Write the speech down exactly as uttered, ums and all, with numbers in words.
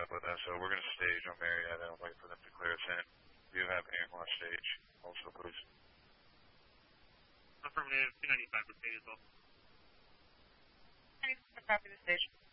up with us, so we're going to stage on Marietta and wait for them to clear us in. Do you have airline stage also, please? Affirmative, two ninety-five for stage as well. ninety-five, copy the station.